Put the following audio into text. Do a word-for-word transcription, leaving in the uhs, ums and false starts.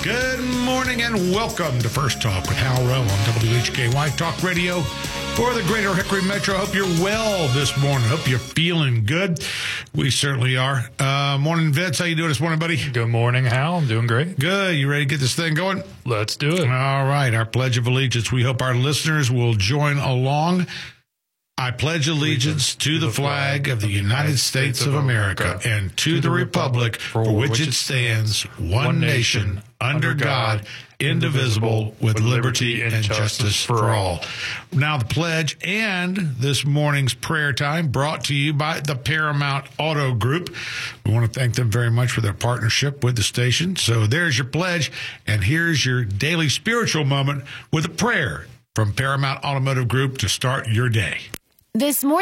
Good morning and welcome to First Talk with Hal Rowe on W H K Y Talk Radio for the Greater Hickory Metro. Hope you're well this morning. Hope you're feeling good. We certainly are. Uh, morning, Vince. How you doing this morning, buddy? Good morning, Hal. I'm doing great. Good. You ready to get this thing going? Let's do it. All right. Our Pledge of Allegiance. We hope our listeners will join along. I pledge allegiance to the flag of the United States of America and to the republic for which it stands, one nation, under God, indivisible, with liberty and justice for all. Now the pledge and this morning's prayer time brought to you by the Paramount Auto Group. We want to thank them very much for their partnership with the station. So there's your pledge, and here's your daily spiritual moment with a prayer from Paramount Automotive Group to start your day. This morning.